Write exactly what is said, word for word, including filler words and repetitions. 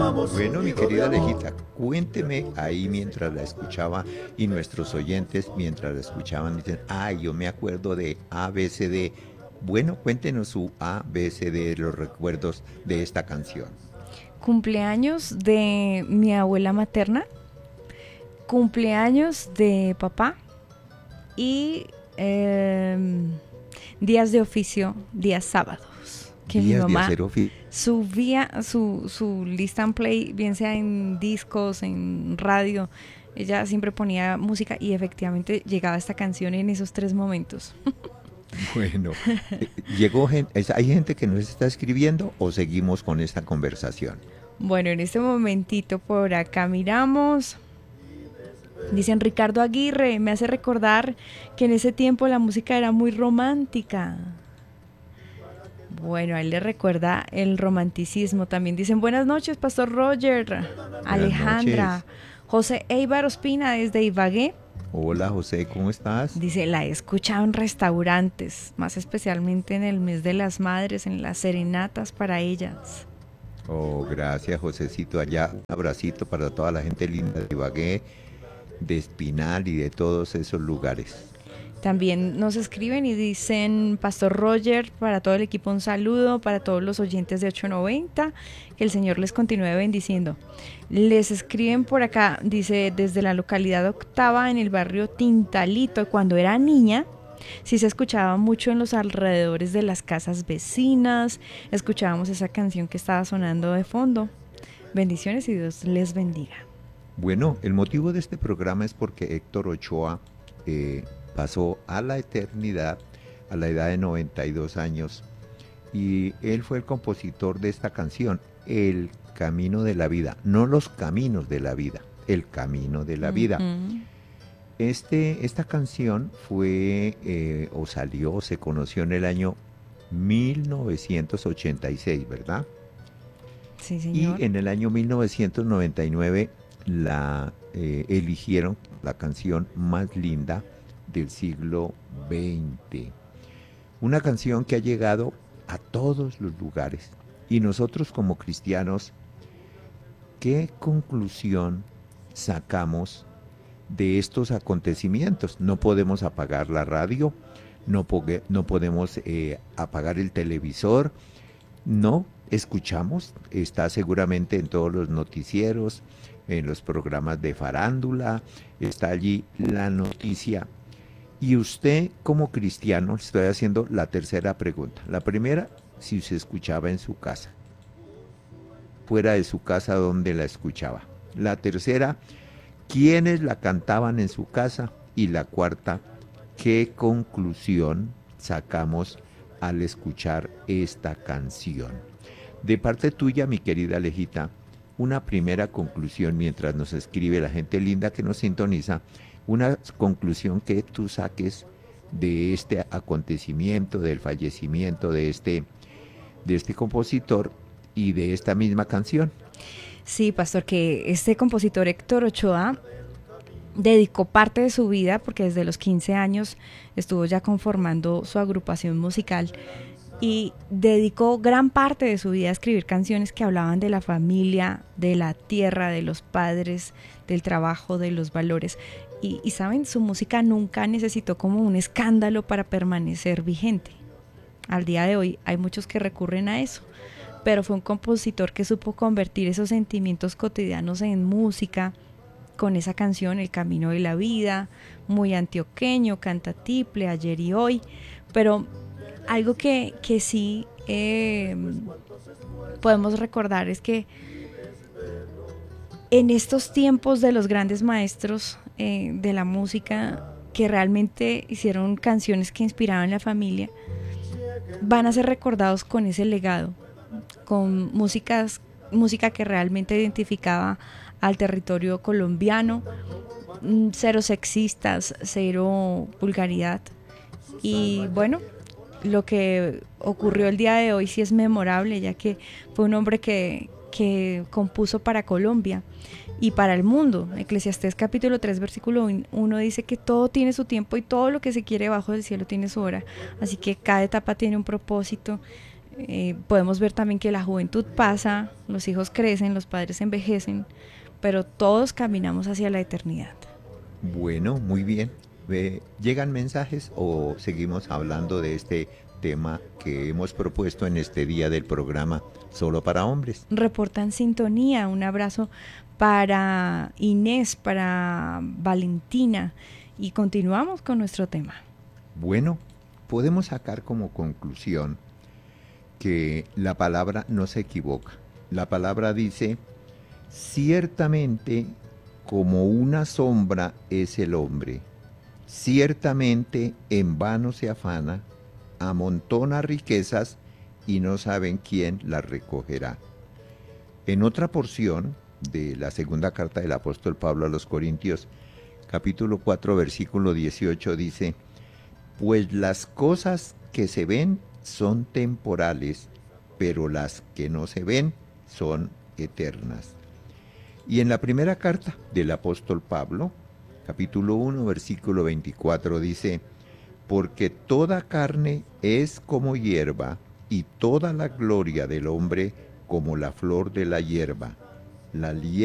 Bueno, mi querida Alejita, cuénteme ahí mientras la escuchaba y nuestros oyentes mientras la escuchaban dicen, ah, yo me acuerdo de A B C D. Bueno, cuéntenos su A B C D de los recuerdos de esta canción. Cumpleaños de mi abuela materna, cumpleaños de papá y eh, días de oficio, días sábados. Que mi Días de mamá hacer oficio. subía su, su lista en play, bien sea en discos, en radio. Ella siempre ponía música y efectivamente llegaba esta canción en esos tres momentos. Bueno, eh, llegó gente, hay gente que nos está escribiendo o seguimos con esta conversación. Bueno, en este momentito por acá miramos. Dicen Ricardo Aguirre, me hace recordar que en ese tiempo la música era muy romántica. Bueno, a él le recuerda el romanticismo. También dicen buenas noches, Pastor Roger, Buenas noches. Alejandra, José Eibar Ospina desde Ibagué. Hola José, ¿cómo estás? Dice, la he escuchado en restaurantes, más especialmente en el mes de las madres, en las serenatas para ellas. Oh, gracias Josecito. Allá un abracito para toda la gente linda de Ibagué, de Espinal y de todos esos lugares. También nos escriben y dicen, Pastor Roger, para todo el equipo un saludo, para todos los oyentes de ocho noventa, que el Señor les continúe bendiciendo. Les escriben por acá, dice, desde la localidad Octava, en el barrio Tintalito, cuando era niña, sí se escuchaba mucho en los alrededores de las casas vecinas, escuchábamos esa canción que estaba sonando de fondo. Bendiciones y Dios les bendiga. Bueno, el motivo de este programa es porque Héctor Ochoa eh, pasó a la eternidad a la edad de noventa y dos años y él fue el compositor de esta canción, El Camino de la Vida, no los caminos de la vida, el camino de la vida. Uh-huh. Este, esta canción fue eh, o salió, o se conoció en el año mil novecientos ochenta y seis, ¿verdad? Sí, señor. Y en el año mil novecientos noventa y nueve la eh, eligieron la canción más linda del siglo veinte. Una canción que ha llegado a todos los lugares. Y nosotros como cristianos, ¿qué conclusión sacamos de estos acontecimientos? No podemos apagar la radio, no, pogue, no podemos eh, apagar el televisor, no escuchamos, está seguramente en todos los noticieros, en los programas de farándula, está allí la noticia. Y usted como cristiano, le estoy haciendo la tercera pregunta. La primera, si se escuchaba en su casa. Fuera de su casa, ¿dónde la escuchaba? La tercera, ¿quiénes la cantaban en su casa? Y la cuarta, ¿qué conclusión sacamos al escuchar esta canción? De parte tuya, mi querida Alejita, una primera conclusión mientras nos escribe la gente linda que nos sintoniza, una conclusión que tú saques de este acontecimiento, del fallecimiento de este, de este compositor y de esta misma canción. Sí, pastor, que este compositor Héctor Ochoa dedicó parte de su vida, porque desde los quince años estuvo ya conformando su agrupación musical, y dedicó gran parte de su vida a escribir canciones que hablaban de la familia, de la tierra, de los padres, del trabajo, de los valores. Y, y saben, su música nunca necesitó como un escándalo para permanecer vigente. Al día de hoy hay muchos que recurren a eso, pero fue un compositor que supo convertir esos sentimientos cotidianos en música, con esa canción El Camino de la Vida, muy antioqueño, canta tiple, ayer y hoy, pero algo que, que sí eh, podemos recordar es que en estos tiempos de los grandes maestros eh, de la música que realmente hicieron canciones que inspiraban la familia, van a ser recordados con ese legado, con músicas, música que realmente identificaba al territorio colombiano, cero sexistas, cero vulgaridad. Y bueno, lo que ocurrió el día de hoy sí es memorable, ya que fue un hombre que, que compuso para Colombia y para el mundo. Eclesiastés capítulo tres versículo uno dice que todo tiene su tiempo y todo lo que se quiere bajo del cielo tiene su hora, así que cada etapa tiene un propósito. Eh, podemos ver también que la juventud pasa, los hijos crecen, los padres envejecen, pero todos caminamos hacia la eternidad. Bueno, muy bien. Ve, ¿llegan mensajes o seguimos hablando de este tema que hemos propuesto en este día del programa Solo para Hombres? Reportan sintonía, un abrazo para Inés, para Valentina y continuamos con nuestro tema. Bueno, podemos sacar como conclusión que la palabra no se equivoca. La palabra dice, ciertamente como una sombra es el hombre, ciertamente en vano se afana, amontona riquezas y no saben quién las recogerá. En otra porción de la segunda carta del apóstol Pablo a los Corintios, capítulo cuatro, versículo dieciocho, dice, pues las cosas que se ven son temporales, pero las que no se ven son eternas. Y en la primera carta del apóstol Pablo, capítulo uno, versículo veinticuatro, dice, porque toda carne es como hierba, y toda la gloria del hombre como la flor de la hierba. La